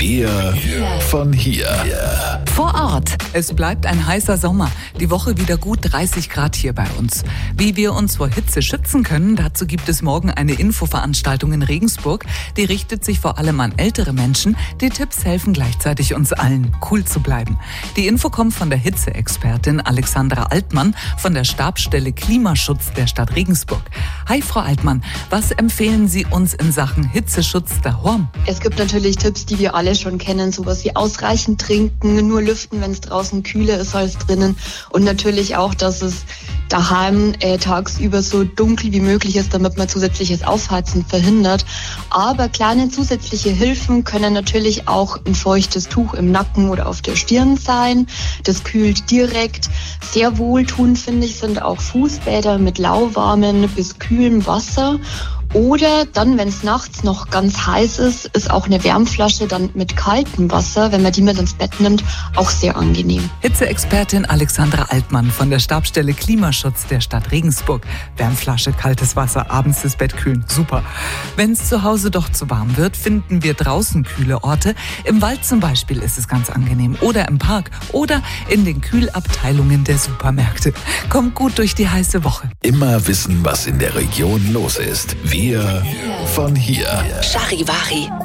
Wir von hier. Vor Ort. Es bleibt ein heißer Sommer. Die Woche wieder gut 30 Grad hier bei uns. Wie wir uns vor Hitze schützen können, dazu gibt es morgen eine Infoveranstaltung in Regensburg. Die richtet sich vor allem an ältere Menschen. Die Tipps helfen gleichzeitig uns allen, cool zu bleiben. Die Info kommt von der Hitzeexpertin Alexandra Altmann von der Stabsstelle Klimaschutz der Stadt Regensburg. Hi Frau Altmann, was empfehlen Sie uns in Sachen Hitzeschutz daheim? Es gibt natürlich Tipps, die wir alle schon kennen, sowas wie ausreichend trinken, nur lüften, wenn es draußen kühler ist als drinnen, und natürlich auch, dass es daheim tagsüber so dunkel wie möglich ist, damit man zusätzliches Aufheizen verhindert. Aber kleine zusätzliche Hilfen können natürlich auch ein feuchtes Tuch im Nacken oder auf der Stirn sein. Das kühlt direkt. Sehr wohltuend, finde ich, sind auch Fußbäder mit lauwarmem bis kühlem Wasser. Oder dann, wenn es nachts noch ganz heiß ist, ist auch eine Wärmflasche dann mit kaltem Wasser, wenn man die mit ins Bett nimmt, auch sehr angenehm. Hitzeexpertin Alexandra Altmann von der Stabsstelle Klimaschutz der Stadt Regensburg. Wärmflasche, kaltes Wasser, abends das Bett kühlen. Super. Wenn es zu Hause doch zu warm wird, finden wir draußen kühle Orte. Im Wald zum Beispiel ist es ganz angenehm. Oder im Park. Oder in den Kühlabteilungen der Supermärkte. Kommt gut durch die heiße Woche. Immer wissen, was in der Region los ist. Wir von hier. Charivari.